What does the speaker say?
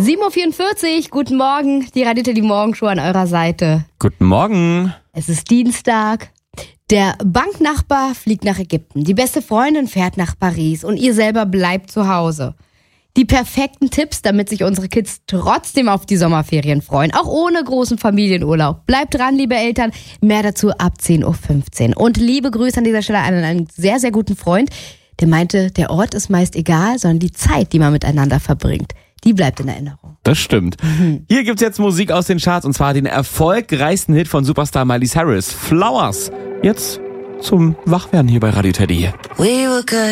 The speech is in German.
7.44 Uhr, guten Morgen, die Radio Teddy Morgenshow an eurer Seite. Guten Morgen. Es ist Dienstag. Der Banknachbar fliegt nach Ägypten, die beste Freundin fährt nach Paris und ihr selber bleibt zu Hause. Die perfekten Tipps, damit sich unsere Kids trotzdem auf die Sommerferien freuen, auch ohne großen Familienurlaub. Bleibt dran, liebe Eltern, mehr dazu ab 10.15 Uhr. Und liebe Grüße an dieser Stelle an einen sehr, sehr guten Freund, der meinte, der Ort ist meist egal, sondern die Zeit, die man miteinander verbringt, die bleibt in Erinnerung. Das stimmt. Hier gibt's jetzt Musik aus den Charts und zwar den erfolgreichsten Hit von Superstar Miley Cyrus, Flowers. Jetzt zum Wachwerden hier bei Radio Teddy.